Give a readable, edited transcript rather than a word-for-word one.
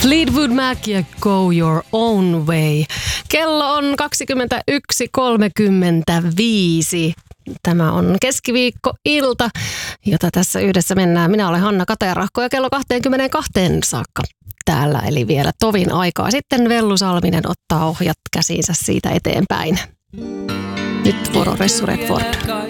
Fleetwood Mac ja Go Your Own Way. Kello on 21.35. Tämä on keskiviikkoilta, jota tässä yhdessä mennään. Minä olen Hanna Katajarahko ja kello 22 saakka täällä, eli vielä tovin aikaa. Sitten Vellu Salminen ottaa ohjat käsiinsä siitä eteenpäin. Nyt vuoro Ressu Redford.